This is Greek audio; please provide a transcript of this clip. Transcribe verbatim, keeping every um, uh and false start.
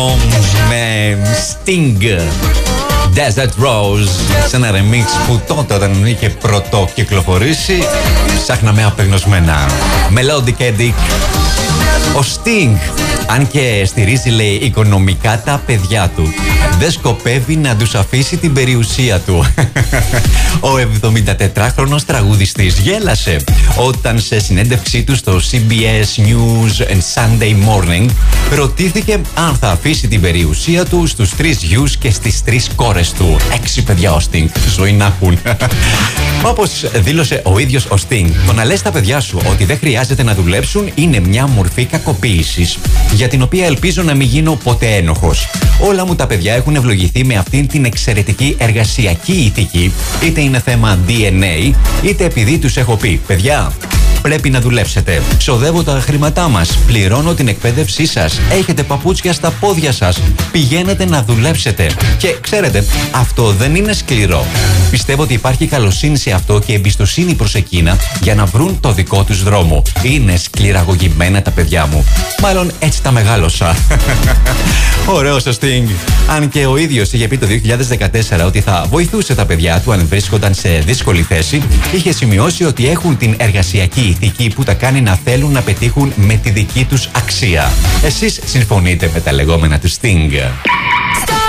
με Sting, Desert Rose, σε ένα remix που τότε όταν είχε πρωτό κυκλοφορήσει ψάχναμε απεγνωσμένα. Melodic Edic. Ο Sting, αν και στηρίζει, λέει, οικονομικά τα παιδιά του, δεν σκοπεύει να τους αφήσει την περιουσία του. Ο εβδομηντατετράχρονος τραγουδιστής γέλασε όταν σε συνέντευξή του στο σι μπι ες News and Sunday Morning ρωτήθηκε αν θα αφήσει την περιουσία του στους τρεις γιους και στις τρεις κόρες του. Έξι παιδιά ο Sting, ζωή να έχουν. Όπως δήλωσε ο ίδιος ο Sting, το να λες στα παιδιά σου ότι δεν χρειάζεται να δουλέψουν είναι μια μορφή κακοποίησης, για την οποία ελπίζω να μην γίνω ποτέ ένοχος. Όλα μου τα παιδιά έχουν ευλογηθεί με αυτήν την εξαιρετική εργασιακή ηθική, είτε είναι θέμα ντι εν έι, είτε επειδή τους έχω πει, παιδιά, πρέπει να δουλέψετε. Ξοδεύω τα χρήματά μας. Πληρώνω την εκπαίδευσή σας. Έχετε παπούτσια στα πόδια σας. Πηγαίνετε να δουλέψετε. Και ξέρετε, αυτό δεν είναι σκληρό. Πιστεύω ότι υπάρχει καλοσύνη σε αυτό και εμπιστοσύνη προς εκείνα για να βρουν το δικό τους δρόμο. Είναι σκληραγωγημένα τα παιδιά μου. Μάλλον έτσι τα μεγάλωσα. Ωραίος ο Sting. Αν και ο ίδιος είχε πει το δύο χιλιάδες δεκατέσσερα ότι θα βοηθούσε τα παιδιά του αν βρίσκονταν σε δύσκολη θέση, είχε σημειώσει ότι έχουν την εργασιακή ηθική που τα κάνει να θέλουν να πετύχουν με τη δική τους αξία. Εσείς συμφωνείτε με τα λεγόμενα του Sting?